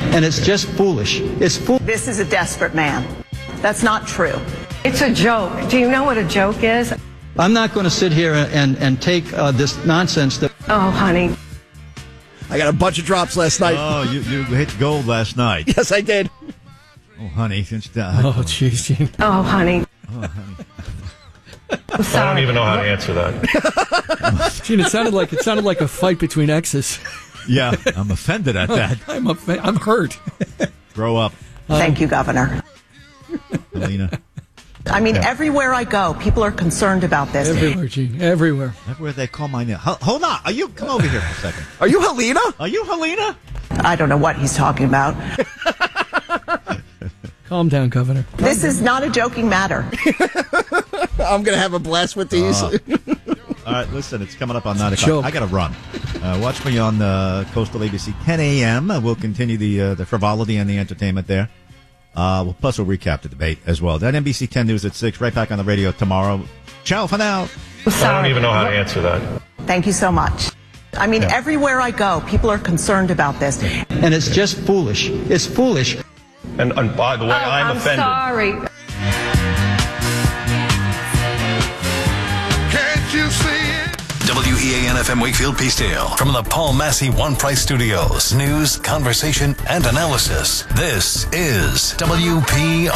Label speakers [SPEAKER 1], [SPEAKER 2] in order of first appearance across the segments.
[SPEAKER 1] And it's just foolish. It's foolish.
[SPEAKER 2] This is a desperate man. That's not true.
[SPEAKER 3] It's a joke. Do you know what a joke is?
[SPEAKER 1] I'm not going to sit here and take this nonsense that...
[SPEAKER 3] Oh, honey.
[SPEAKER 4] I got a bunch of drops last night.
[SPEAKER 5] Oh, you hit gold last night.
[SPEAKER 4] Yes, I did.
[SPEAKER 5] Oh, honey.
[SPEAKER 6] Oh, jeez, Gene.
[SPEAKER 3] Oh, honey.
[SPEAKER 5] Oh, honey.
[SPEAKER 3] I'm sorry.
[SPEAKER 7] I don't even know how to answer that.
[SPEAKER 6] Gene, it sounded like a fight between exes.
[SPEAKER 5] Yeah, I'm offended at that.
[SPEAKER 6] I'm hurt.
[SPEAKER 5] Grow up.
[SPEAKER 2] Thank you, Governor.
[SPEAKER 5] Helena.
[SPEAKER 2] I mean, everywhere I go, people are concerned about this.
[SPEAKER 6] Everywhere, Gene. Everywhere.
[SPEAKER 5] Everywhere they call my name. Hold on. Come over here for a second.
[SPEAKER 4] Are you Helena?
[SPEAKER 5] Are you Helena?
[SPEAKER 2] I don't know what he's talking about.
[SPEAKER 6] Calm down, Governor.
[SPEAKER 2] This is not a joking matter.
[SPEAKER 4] I'm going to have a blast with these.
[SPEAKER 5] All right, listen, it's coming up on 9 o'clock.
[SPEAKER 6] Joke.
[SPEAKER 5] I got to run. Watch me on Coastal ABC, 10 a.m. We'll continue the frivolity and the entertainment there. Plus, we'll recap the debate as well. That NBC 10 News at 6, right back on the radio tomorrow. Ciao for now.
[SPEAKER 7] I don't even know how to answer that.
[SPEAKER 2] Thank you so much. I mean, everywhere I go, people are concerned about this.
[SPEAKER 1] And it's just foolish. It's foolish.
[SPEAKER 7] And by the way, I'm offended.
[SPEAKER 3] Sorry.
[SPEAKER 8] Can't you see it?
[SPEAKER 9] WEAN-FM Wakefield Peacedale. From the Paul Massey One Price Studios. News, conversation, and analysis. This is WPRO.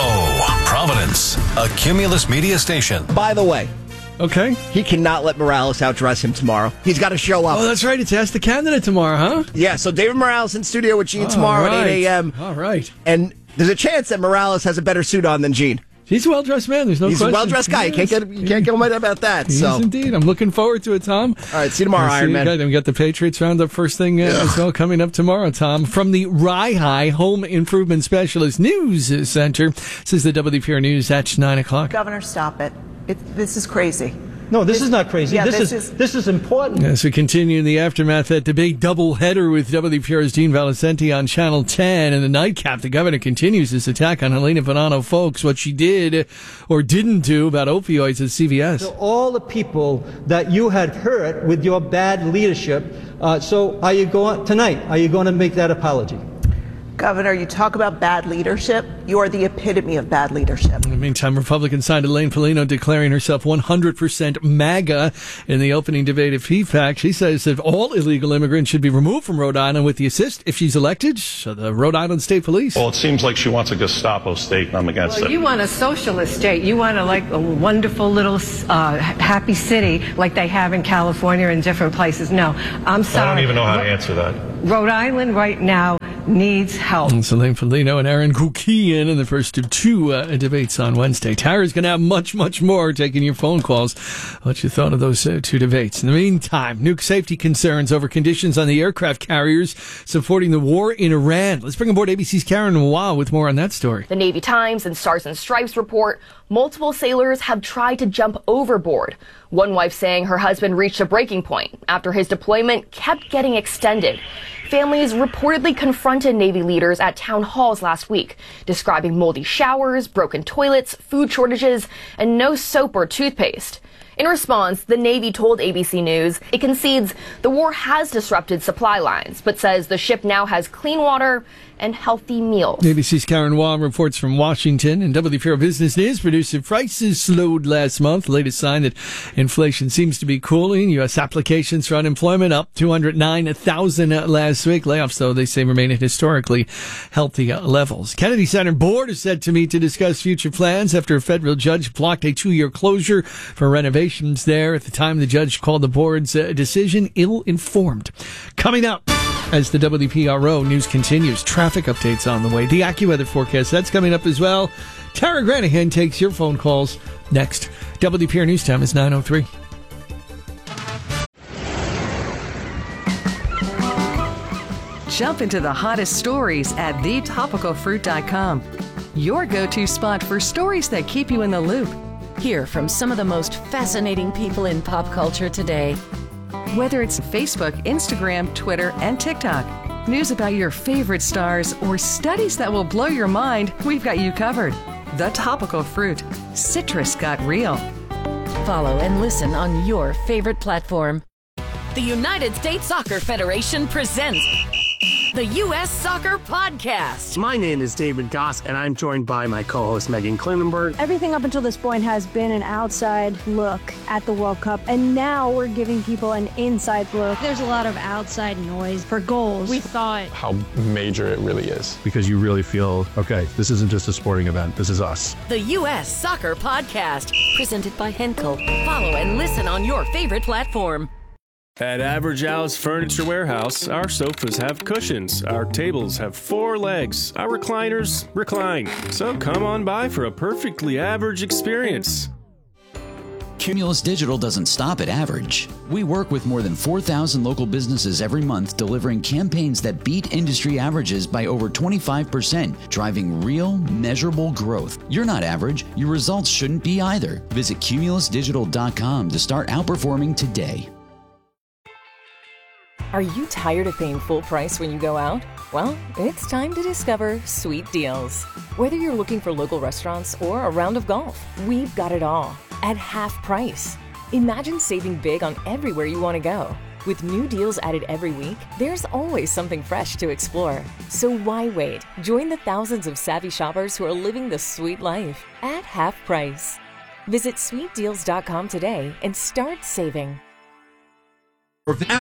[SPEAKER 9] Providence, a Cumulus media station.
[SPEAKER 4] By the way,
[SPEAKER 6] Okay.
[SPEAKER 4] he cannot let Morales outdress him tomorrow. He's got to show up.
[SPEAKER 6] Oh, that's right. It's Ask the Candidate tomorrow, huh?
[SPEAKER 4] Yeah, so David Morales in studio with Gene tomorrow at 8 a.m.
[SPEAKER 6] All right.
[SPEAKER 4] And there's a chance that Morales has a better suit on than Gene.
[SPEAKER 6] He's a well-dressed man. There's no
[SPEAKER 4] He's
[SPEAKER 6] question.
[SPEAKER 4] a well-dressed guy.
[SPEAKER 6] Yes.
[SPEAKER 4] You can't get mad about that.
[SPEAKER 6] He
[SPEAKER 4] So
[SPEAKER 6] is indeed. I'm looking forward to it, Tom.
[SPEAKER 4] All right, see you tomorrow, Iron Man.
[SPEAKER 6] And we got the Patriots roundup first thing as well coming up tomorrow, Tom. From the Rye High Home Improvement Specialist News Center. This is the WPR News at 9 o'clock.
[SPEAKER 2] Governor, stop it. This is crazy.
[SPEAKER 1] No, this is not crazy.
[SPEAKER 2] Yeah,
[SPEAKER 1] this is important.
[SPEAKER 6] As we continue in the aftermath of that debate doubleheader with WPR's Dean Valicenti on Channel 10 and the nightcap, the governor continues his attack on Helena Bonanno Folks, what she did or didn't do about opioids at CVS.
[SPEAKER 1] To all the people that you had hurt with your bad leadership, so are you going to make that apology?
[SPEAKER 2] Governor, you talk about bad leadership. You are the epitome of bad leadership.
[SPEAKER 6] In the meantime, Republican side Elaine Polino declaring herself 100% MAGA in the opening debate of PFAC. She says that all illegal immigrants should be removed from Rhode Island with the assist, if she's elected, of the Rhode Island State Police.
[SPEAKER 7] Well, it seems like she wants a Gestapo state, and I'm against it.
[SPEAKER 3] You want a socialist state. You want a wonderful little happy city like they have in California and different places. No, I'm sorry.
[SPEAKER 7] I don't even know how to answer that.
[SPEAKER 3] Rhode Island right now needs help.
[SPEAKER 6] It's Elaine Polino and Aaron Kukian in the first of two debates on Wednesday. Tara's going to have much, much more taking your phone calls. What you thought of those two debates. In the meantime, nuke safety concerns over conditions on the aircraft carriers supporting the war in Iran. Let's bring aboard ABC's Karen Waugh with more on that story.
[SPEAKER 10] The Navy Times and Stars and Stripes report multiple sailors have tried to jump overboard. One wife saying her husband reached a breaking point after his deployment kept getting extended. Families reportedly confronted Navy leaders at town halls last week, describing moldy showers, broken toilets, food shortages, and no soap or toothpaste. In response, the Navy told ABC News it concedes the war has disrupted supply lines, but says the ship now has clean water and healthy meals.
[SPEAKER 6] ABC's Karen Waugh reports from Washington, and WPR Business News producer prices slowed last month. Latest sign that inflation seems to be cooling. U.S. applications for unemployment up 209,000 last week. Layoffs, though, they say remain at historically healthy levels. Kennedy Center board is set to meet to discuss future plans after a federal judge blocked a 2-year closure for renovations there. At the time, the judge called the board's decision ill-informed. Coming up, as the WPRO news continues, traffic updates on the way. The AccuWeather forecast, that's coming up as well. Tara Granahan takes your phone calls next. WPR News Time is 9:03.
[SPEAKER 11] Jump into the hottest stories at thetopicalfruit.com. Your go-to spot for stories that keep you in the loop.
[SPEAKER 12] Hear from some of the most fascinating people in pop culture today.
[SPEAKER 11] Whether it's Facebook, Instagram, Twitter, and TikTok, news about your favorite stars, or studies that will blow your mind, we've got you covered. The Topical Fruit. Citrus got real.
[SPEAKER 12] Follow and listen on your favorite platform.
[SPEAKER 13] The United States Soccer Federation presents
[SPEAKER 12] The U.S. Soccer Podcast.
[SPEAKER 8] My name is David Goss, and I'm joined by my co-host Megan Klinenberg.
[SPEAKER 13] Everything up until this point has been an outside look at the World Cup, and now we're giving people an inside look.
[SPEAKER 14] There's a lot of outside noise for goals. We thought
[SPEAKER 15] how major it really is.
[SPEAKER 16] Because you really feel, okay, this isn't just a sporting event, this is us.
[SPEAKER 12] The U.S. Soccer Podcast, presented by Henkel. Follow and listen on your favorite platform.
[SPEAKER 17] At Average Al's Furniture Warehouse, our sofas have cushions, our tables have 4 legs, our recliners recline. So come on by for a perfectly average experience.
[SPEAKER 18] Cumulus Digital doesn't stop at average. We work with more than 4,000 local businesses every month, delivering campaigns that beat industry averages by over 25%, driving real, measurable growth. You're not average. Your results shouldn't be either. Visit cumulusdigital.com to start outperforming today.
[SPEAKER 19] Are you tired of paying full price when you go out? Well, it's time to discover Sweet Deals. Whether you're looking for local restaurants or a round of golf, we've got it all at half price. Imagine saving big on everywhere you want to go. With new deals added every week, there's always something fresh to explore. So why wait? Join the thousands of savvy shoppers who are living the sweet life at half price. Visit sweetdeals.com today and start saving.